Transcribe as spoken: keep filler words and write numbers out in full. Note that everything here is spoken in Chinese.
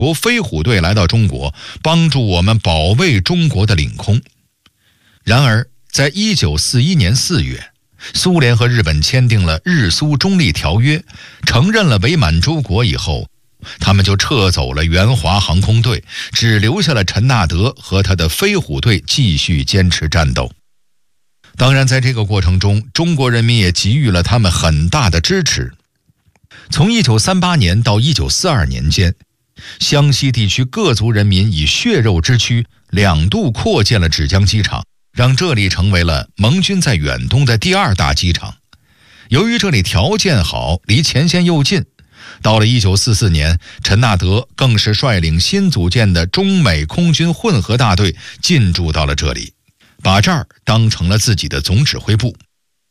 国飞虎队来到中国，帮助我们保卫中国的领空。然而在一九四一年四月，苏联和日本签订了日苏中立条约，承认了伪满洲国以后，他们就撤走了援华航空队，只留下了陈纳德和他的飞虎队继续坚持战斗。当然在这个过程中，中国人民也给予了他们很大的支持。从一九三八年到一九四二年间，湘西地区各族人民以血肉之躯两度扩建了芷江机场，让这里成为了盟军在远东的第二大机场。由于这里条件好，离前线又近，到了一九四四年，陈纳德更是率领新组建的中美空军混合大队进驻到了这里，把这儿当成了自己的总指挥部。